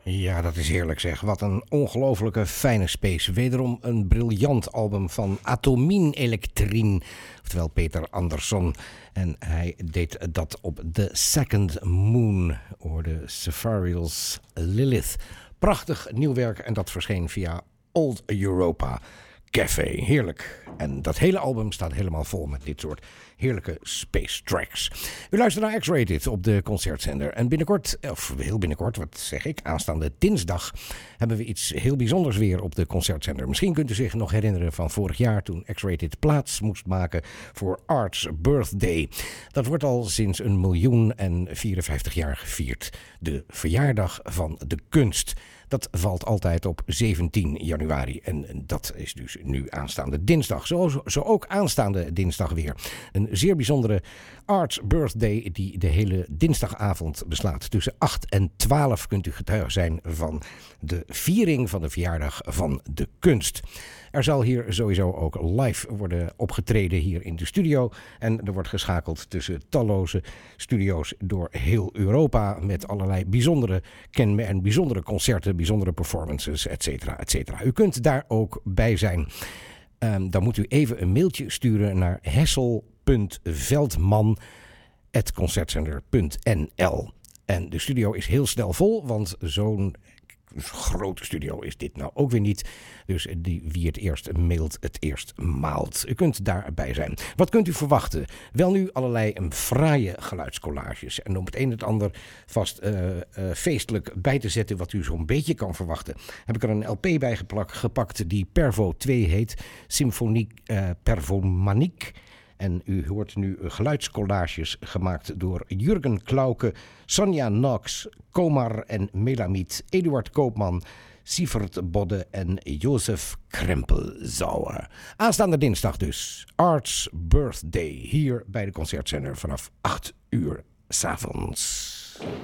Ja, dat is heerlijk zeg. Wat een ongelofelijke fijne space. Wederom een briljant album van Atomine Electrine, oftewel Peter Andersson. En hij deed dat op The Second Moon, or de Safarials Lilith. Prachtig nieuw werk en dat verscheen via Old Europa Café. Heerlijk. En dat hele album staat helemaal vol met dit soort heerlijke space tracks. U luistert naar X-Rated op de Concertzender. En binnenkort, of heel binnenkort, wat zeg ik, aanstaande dinsdag hebben we iets heel bijzonders weer op de Concertzender. Misschien kunt u zich nog herinneren van vorig jaar toen X-Rated plaats moest maken voor Art's Birthday. Dat wordt al sinds 1.054 jaar gevierd. De verjaardag van de kunst. Dat valt altijd op 17 januari. En dat is dus nu aanstaande dinsdag. Zo ook aanstaande dinsdag weer. Een zeer bijzondere Art's Birthday die de hele dinsdagavond beslaat. Tussen 8 en 12 kunt u getuige zijn van de viering van de verjaardag van de kunst. Er zal hier sowieso ook live worden opgetreden hier in de studio. En er wordt geschakeld tussen talloze studio's door heel Europa met allerlei bijzondere kenmerken, bijzondere concerten, bijzondere performances, et cetera. U kunt daar ook bij zijn. Dan moet u even een mailtje sturen naar hessel.veldman@concertzender.nl. En de studio is heel snel vol, want zo'n grote studio is dit nou ook weer niet. Dus wie het eerst mailt, het eerst maalt. U kunt daarbij zijn. Wat kunt u verwachten? Wel nu allerlei fraaie geluidscollages. En om het een en het ander vast feestelijk bij te zetten wat u zo'n beetje kan verwachten, heb ik er een LP bij gepakt die Pervo 2 heet. Symfonie Pervomaniek. En u hoort nu geluidscollages gemaakt door Jurgen Klauke, Sonja Knox, Komar en Melamiet, Eduard Koopman, Sievert Bodde en Jozef Krempelzauer. Aanstaande dinsdag dus, Art's Birthday, hier bij de Concertzender vanaf 8 uur 's avonds.